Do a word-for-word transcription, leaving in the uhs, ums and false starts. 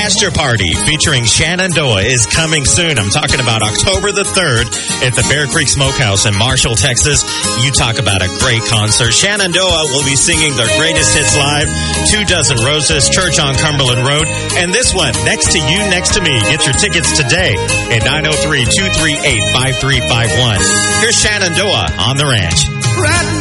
Pasture Party featuring Shenandoah is coming soon. I'm talking about October the third at the Bear Creek Smokehouse in Marshall, Texas. You talk about a great concert. Shenandoah will be singing their greatest hits live, Two Dozen Roses, Church on Cumberland Road, and this one, Next to You, Next to Me. Get your tickets today at nine oh three, two three eight, five three five one. Here's Shenandoah on the Ranch. Right